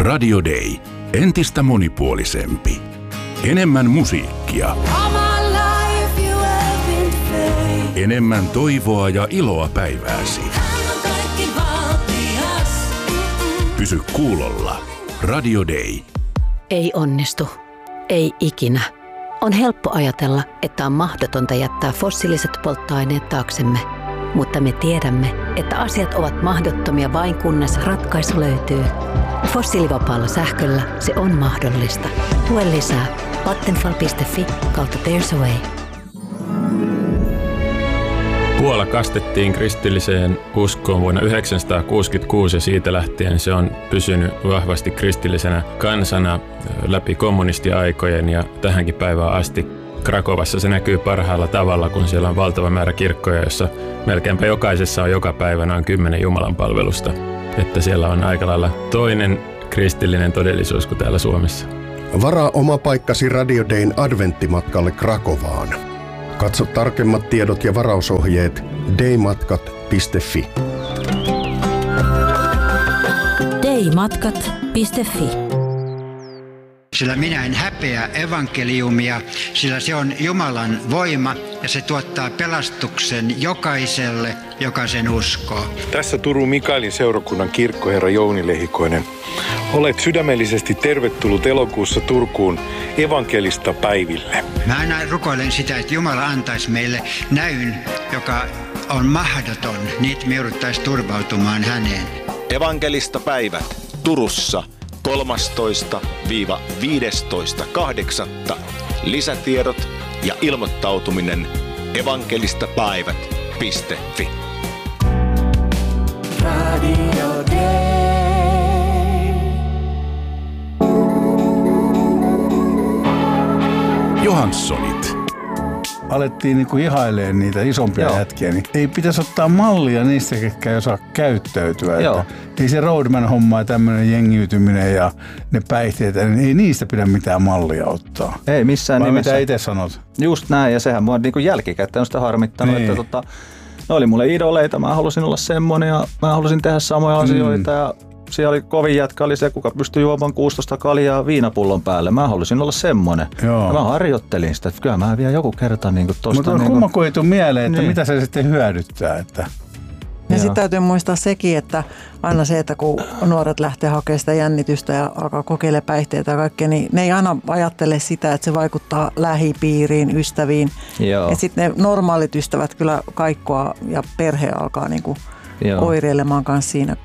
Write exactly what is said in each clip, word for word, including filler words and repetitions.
Radio Day. Entistä monipuolisempi. Enemmän musiikkia. Enemmän toivoa ja iloa päivääsi. Pysy kuulolla. Radio Day. Ei onnistu. Ei ikinä. On helppo ajatella, että on mahdotonta jättää fossiiliset polttoaineet taaksemme. Mutta me tiedämme, että asiat ovat mahdottomia vain kunnes ratkaisu löytyy. Fossiilivapaalla sähköllä se on mahdollista. Lue lisää vattenfall piste fi kautta There's a Way. Puola kastettiin kristilliseen uskoon vuonna yhdeksänsataakuusikymmentäkuusi ja siitä lähtien se on pysynyt vahvasti kristillisenä kansana läpi kommunistiaikojen ja tähänkin päivään asti. Krakovassa se näkyy parhaalla tavalla, kun siellä on valtava määrä kirkkoja, joissa melkeinpä jokaisessa on joka päivä noin kymmenen Jumalan palvelusta. Että siellä on aika lailla toinen kristillinen todellisuus kuin täällä Suomessa. Varaa oma paikkasi Radio Dayn adventtimatkalle Krakovaan. Katso tarkemmat tiedot ja varausohjeet daymatkat piste fi. daymatkat piste fi. Sillä minä en häpeä evankeliumia, sillä se on Jumalan voima ja se tuottaa pelastuksen jokaiselle, joka sen uskoo. Tässä Turun Mikaelin seurakunnan kirkkoherra Jouni Lehikoinen. Olet sydämellisesti tervetullut elokuussa Turkuun evankelista päiville. Mä aina rukoilen sitä, että Jumala antaisi meille näyn, joka on mahdoton, niin me jouduttaisiin turvautumaan häneen. Evankelista päivät Turussa kolmastoista viidestoista kahdeksatta Lisätiedot ja ilmoittautuminen evankelistapäivät piste fi. Radio Day. Johanssonit. Alettiin niinku ihailemaan niitä isompia Joo. jätkiä, niin ei pitäisi ottaa mallia niistä, ketkä ei osaa käyttäytyä. Että ei se roadman-homma ja tämmöinen jengiytyminen ja ne päihteet, niin ei niistä pidä mitään mallia ottaa. Ei missään Vai nimessä. mitä itse sanot? Just näin, ja sehän mua niinku jälkikäteen on sitä harmittanut, niin. että tota, ne oli mulle idoleita, mä halusin olla semmoinen ja mä halusin tehdä samoja mm. asioita ja siellä oli kovin jätkä, oli se, kuka pystyi juomaan kuusitoista kaljaa viinapullon päälle. Mä halusin olla semmoinen. Ja mä harjoittelin sitä, että kyllä mä vielä joku kerta niin kuin tosta. Mutta niin kumma kun ei tule mieleen, että niin. mitä se sitten hyödyttää. Että... Ja sitten täytyy muistaa sekin, että aina se, että kun nuoret lähtee hakemaan sitä jännitystä ja alkaa kokeilla päihteitä ja kaikkea, niin ne ei aina ajattele sitä, että se vaikuttaa lähipiiriin, ystäviin. Että sitten ne normaalit ystävät kyllä kaikkoa ja perhe alkaa niinku oireilemaan kanssa siinä.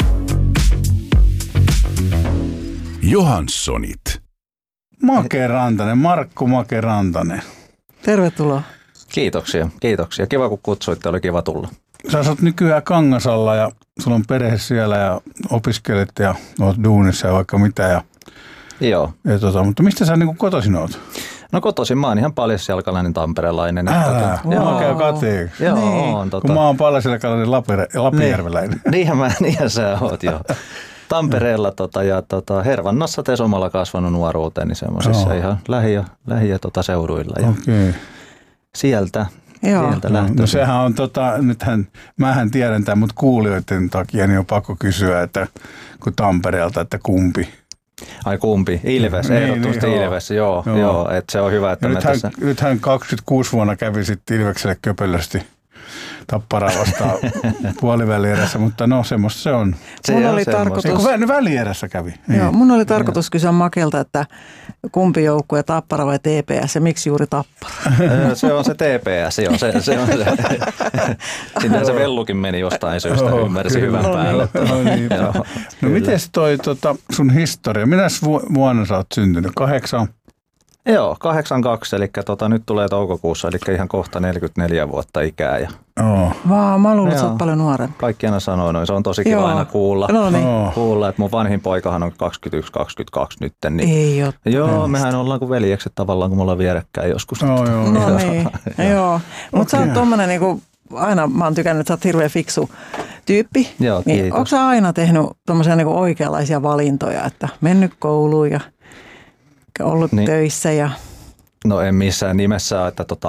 Johanssonit. Make Rantanen, Markku Make Rantanen. Tervetuloa. Kiitoksia, kiitoksia. Kiva kun kutsuitte, oli kiva tulla. Sä asut nykyään Kangasalla ja sulla on perhe siellä ja opiskelet ja oot duunissa ja vaikka mitä. Ja, Joo. Ja tota, mutta mistä sä niinku kotoisin oot? No kotoisin mä oon ihan paljasjalkalainen tamperelainen. Älä, mä käy kateeksi. Joo, niin. on, tota... Kun mä oon paljasjalkalainen Lapinjärveläinen. Niin, niinhän, mä, niinhän sä oot joo. Tampereella tota, ja tota, Hervannassa Tesomalla kasvanut nuoruuteen, niin semmoisissa oh. ihan lähi- lähi- ja tota, seuduilla. Ja okay. Sieltä, sieltä no, lähtöisin. No sehän on, tota, nythän, mähän tiedän tämän, mutta kuulijoiden takia niin on pakko kysyä, että kun Tampereelta, että kumpi? Ai kumpi? Ilves, niin, ehdottomasti niin, Ilves, joo, joo. joo että se on hyvä, että me nythän, tässä... Nythän kaksikymmentäkuusi vuonna kävi sitten Ilvekselle köpelösti Tapparaa vastaan puolivälierässä, mutta no semmoista se on. Se mun oli tarkoitus... Eiku välierässä kävi. Joo, mun oli tarkoitus kysyä Makelta, että kumpi joukkue, Tappara vai T P S ja miksi juuri Tappara? Se on se T P S, joo. Se, se on se. Sitten se vellukin meni jostain syystä, oh, ymmärsi hyvän no, päälle. No, niin, no, no miten toi tota, sun historia? Minäs vuonna sä oot syntynyt? Kahdeksan? Joo, kahdeksankymmentäkaksi, eli tota, nyt tulee toukokuussa, eli ihan kohta neljäkymmentäneljä vuotta ikää. Ja... Oh. Vaa, mä luulen, että sä oot paljon nuorempi. Kaikki aina sanoo noin, se on tosi kiva aina kuulla, no niin. kuulla, että mun vanhin poikahan on kaksikymmentäyksi kaksikymmentäkaksi nyt. Niin... Ei ole. Joo, mehän ollaan kuin veljekset tavallaan, kun me ollaan vierekkäin joskus. Oh, joo. No niin, joo. Mutta okay. Sä oot tommonen niinku, aina mä oon tykännyt, että sä oot hirveän fiksu tyyppi. Joo, niin, kiitos. onko sä aina tehnyt tommosia niinku oikeanlaisia valintoja, että mennyt kouluun ja ollut niin. töissä ja... No en missään nimessä, että tota,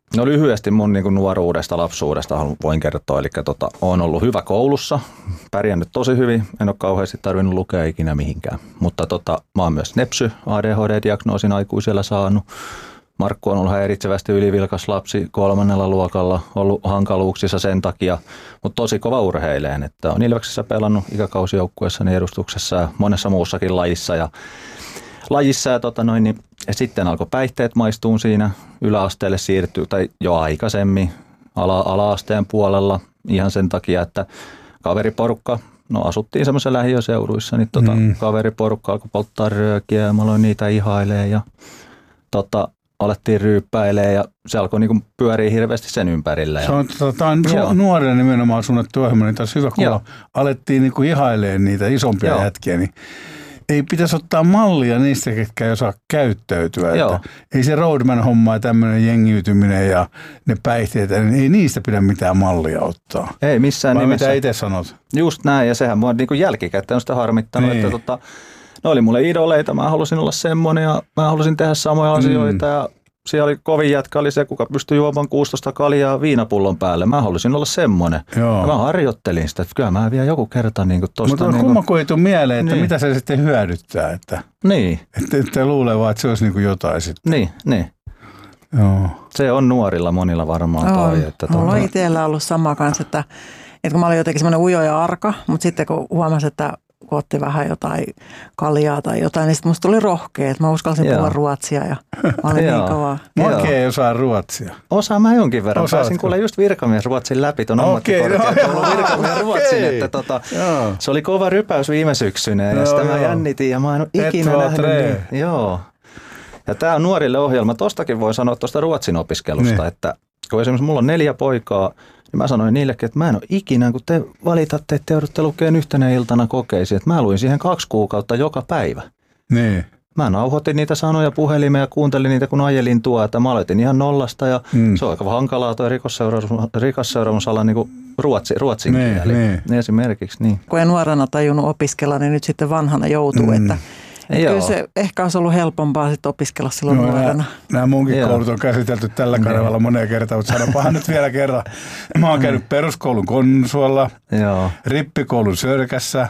No lyhyesti mun niin kuin nuoruudesta, lapsuudesta voin kertoa. Eli tota, olen ollut hyvä koulussa, pärjännyt tosi hyvin. En ole kauheasti tarvinnut lukea ikinä mihinkään. Mutta tota, mä oon myös nepsy, A D H D-diagnoosin aikuisella saanut. Markku on ollut häiritsevästi ylivilkas lapsi kolmannella luokalla, ollut hankaluuksissa sen takia, mutta tosi kova urheileen. Että on Ilveksessä pelannut ikäkausjoukkueessani edustuksessa ja monessa muussakin lajissa. Ja, lajissa ja, tota noin, niin, ja sitten alkoi päihteet maistuun siinä, yläasteelle siirtyy, tai jo aikaisemmin ala, ala-asteen puolella ihan sen takia, että kaveriporukka, no asuttiin semmoisissa lähiöseuduissa, niin tota, mm. kaveriporukka alkoi polttaa röökiä ja mä aloin niitä ihailemaan ja tota, alettiin ryyppäilemään ja se alkoi niinku pyöriä hirveästi sen ympärillä. Se on, tota, on nuorena nimenomaan suunnattu ohjelma, niin tässä hyvä kuulla. Alettiin niinku ihailemaan niitä isompia Joo. jätkiä, niin ei pitäisi ottaa mallia niistä, ketkä ei osaa käyttäytyä. Että ei se roadman-homma ja tämmöinen jengiytyminen ja ne päihteet, niin ei niistä pidä mitään mallia ottaa. Ei missään Vai nimessä. mitä itse sanot? Just näin, ja sehän mua niin jälkikäteen on sitä harmittanut, niin. että tota, ne oli mulle idoleita, mä halusin olla semmoinen ja mä halusin tehdä samoja mm. asioita ja siellä oli kovin jätkä, oli se, kuka pystyi juomaan kuusitoista kaljaa viinapullon päälle. Mä halusin olla semmoinen. Joo. Ja mä harjoittelin sitä, että kyllä mä vielä joku kerta niin kuin tosta. Mutta niin kumma kun ei tule mieleen, että niin. mitä se sitten hyödyttää. Että, niin. Että, että luulee vaan, että se olisi niin kuin jotain sitten. Niin, niin. Joo. Se on nuorilla monilla varmaan toi. Että mulla on itsellä ollut sama kanssa, että, että kun mä olin jotenkin semmoinen ujo ja arka, mutta sitten kun huomasin, että kun otti vähän jotain kaljaa tai jotain, niin sitten musta tuli rohkea, että mä uskalsin Joo. puhua ruotsia ja mä olin niin kovaa. Mä oikein ei osaa ruotsia. Osaan mä jonkin verran. Osaatko? Pääsin kuule just virkamiesruotsin läpi tuon ammattikorkeakoulun virkamiesruotsin, että tota, se oli kova rypäys viime syksynä ja joo, sitä mä jännitin ja mä en ole ikinä nähnyt. Niin, joo. Ja tää on nuorille ohjelma. Tostakin voi sanoa tuosta ruotsin opiskelusta, niin. että kun esimerkiksi mulla on neljä poikaa, niin mä sanoin niillekin, että mä en ole ikinä, kun te valitatte, että te joudutte lukemaan yhtenä iltana kokeisiin, että mä luin siihen kaksi kuukautta joka päivä. Niin. Mä nauhoitin niitä sanoja puhelimeen ja kuuntelin niitä, kun ajelin tuo, että mä aloitin ihan nollasta ja mm. se on aika hankalaa tuo rikosseuraamusala niin kuin ruotsi, ruotsin niin, kieli. Niin. Esimerkiksi niin. Kun en nuorena tajunnut opiskella, niin nyt sitten vanhana joutuu, mm. että Että kyllä se ehkä olisi ollut helpompaa sitten opiskella silloin no, nuorena. Nämä munkin Joo. koulut on käsitelty tällä kanavalla moneen kertaan, mutta sanopahan nyt vielä kerran. Mä oon käynyt peruskoulun Konnunsuolla, Joo. rippikoulun Sörkässä,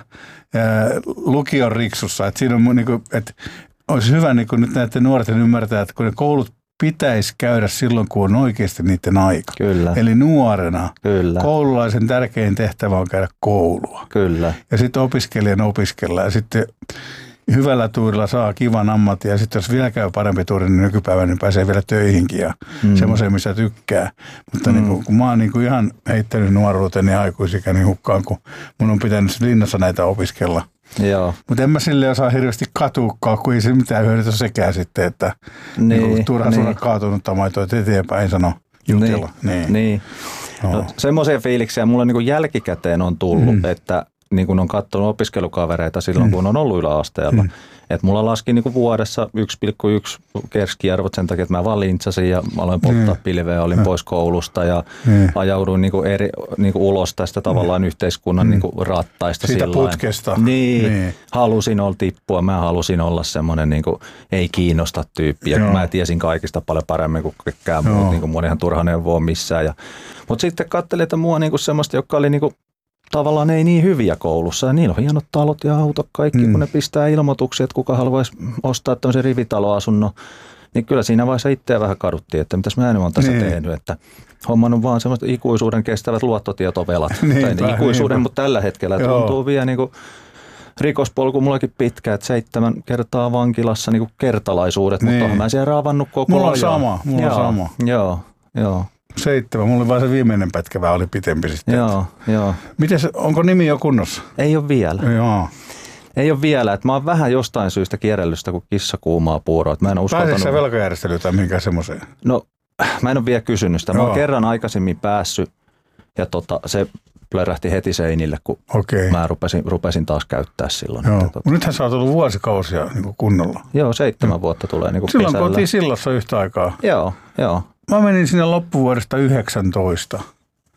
lukion Riksussa. Että siinä on niin kuin, että olisi hyvä niin kuin nyt näiden nuorten ymmärtää, että kun ne koulut pitäisi käydä silloin, kun on oikeasti niiden aika. Kyllä. Eli nuorena. Kyllä. Koululaisen tärkein tehtävä on käydä koulua. Kyllä. Ja sitten opiskelijan opiskella ja sitten hyvällä tuurilla saa kivan ammatin ja sitten jos vielä käy parempi tuuri, niin nykypäivänä niin pääsee vielä töihinkin ja mm. semmoiseen, missä tykkää. Mutta mm. niin kun, kun mä oon niin kuin ihan heittänyt nuoruuteni aikuisikäni hukkaan, kun mun on pitänyt linnassa näitä opiskella. Mutta en mä silleen osaa hirveästi katuukaan, kun ei se mitään hyödytä sekään sitten, että niin, niin turha niin. sulla kaatunutta maitoa eteenpäin sano jutella. Niin, niin. niin. No. No, semmoisia fiiliksiä mulla niin kuin jälkikäteen on tullut, mm. että niin kun on katsonut opiskelukavereita silloin, mm. kun on ollut yläasteella. Mm. Että mulla laski niin kuin vuodessa yksi pilkku yksi keskiarvot sen takia, että mä vaan lintsasin ja aloin polttaa mm. pilveä, olin mm. pois koulusta ja mm. ajauduin niin kuin eri, niin kuin ulos tästä tavallaan mm. yhteiskunnan mm. niin kuin rattaista. Siitä sillain. Putkesta. Niin, niin, halusin olla tippua, mä halusin olla semmoinen niin kuin ei kiinnosta tyyppi. Ja mä tiesin kaikista paljon paremmin kuin kaikkään muut, niin kuin mua ihan turha neuvoa missään. Mutta sitten katselin, että mua niin kuin semmoista, joka oli niin kuin tavallaan ei niin hyviä koulussa ja niillä on hienot talot ja autot kaikki, mm. kun ne pistää ilmoituksia, että kuka haluaisi ostaa tämmöisen rivitaloasunnon, niin kyllä siinä vaiheessa itseä vähän kaduttiin, että mitäs mä en ole tässä niin. tehnyt, että homman on vaan semmoista ikuisuuden kestävät luottotietovelat, niin, tai niin, ikuisuuden, niin, mutta tällä hetkellä Joo. tuntuu vielä niin kuin rikospolku mullakin pitkä, että seitsemän kertaa vankilassa niin kuin kertalaisuudet, niin. mutta onhan mä siellä raavannut koko mulla ajan. Mulla on sama, mulla joo, on sama. Joo, joo. Seitsemän. Mulla oli vaan se viimeinen pätkä vähän oli pitempi sitten. Joo, joo. Mites, onko nimi jo kunnossa? Ei ole vielä. Joo. Ei ole vielä. Että mä oon vähän jostain syystä kierrellystä kuin kissa kuumaa puuroa. Mä en uskaltanut... Pääsitkö sä velkajärjestelyyn tai minkään semmoiseen? No, mä en ole vielä kysynyt sitä. Mä oon kerran aikaisemmin päässyt ja tota, se plörähti heti seinille, kun okay. mä rupesin, rupesin taas käyttää silloin. Joo. Että, tota... Nythän sä oot ollut vuosikausia niin kuin kunnolla. Joo, seitsemän no. vuotta tulee niin kuin silloin kesällä. kotiin Sillassa yhtä aikaa. Joo, joo. Mä menin sinne loppuvuodesta yhdeksäntoista.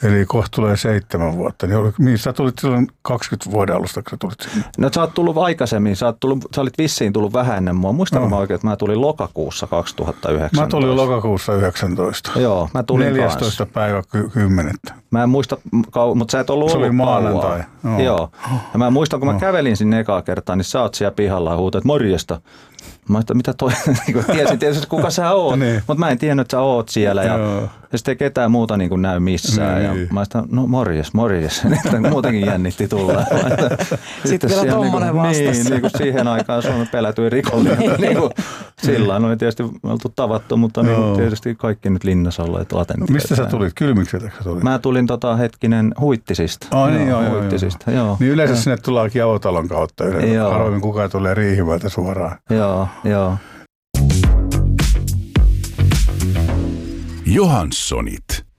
Eli kohta tulee seitsemän vuotta. Niin oli, mihin sä tulit silloin kaksikymmentä vuoden alusta, kun sä tulit sinne? No sä oot tullut aikaisemmin. Sä, oot tullut, sä olit vissiin tullut vähän ennen mua. Muistanko no. mä oikein, että mä tulin lokakuussa kaksituhattayhdeksäntoista? Mä tulin lokakuussa yhdeksäntoista. Joo, mä tulin neljästoista päivä kymmenettä. Mä en muista, mutta sä et ollut se ollut oli maanantai. Joo. Joo. Ja mä muistan, kun mä no. kävelin sinne ekaa kertaa, niin sä oot siellä pihalla ja huutat, morjesta. Mä ajattelin, mitä toi, tiesin tietysti kuka sä oot, niin. Mutta mä en tiennyt, että sä oot siellä ja, ja sitten ei ketään muuta niin kuin näy missään. Niin. Ja mä ajattelin, no morjes, morjes, muutenkin jännitti tulla. Sitten vielä tommonen vastasi. Niin, niin kuin siihen aikaan Suomen pelätyin rikollinen. niin kuin, sillä oli tietysti oltu tavattu, mutta niin kuin, tietysti kaikki nyt linnassa olleet latentteet. Mistä sä tulit? Kylmikseltä sä tulit? Mä tulin tota, hetkinen Huittisista. Oh, niin, joo, joo, Huittisista, joo. joo. Niin yleensä sinne tullaankin Avotalon kautta. Harvoin kukaan tulee Riihimäeltä suoraan. Joo, joo. Johanssonit.